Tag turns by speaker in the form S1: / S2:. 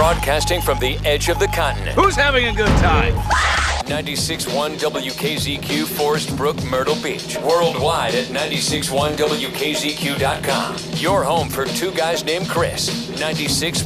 S1: Broadcasting from the edge of the continent.
S2: Who's having a good time?
S1: 96.1 WKZQ, Forest Brook, Myrtle Beach. Worldwide at 96.1WKZQ.com. Your home for two guys named Chris. 96.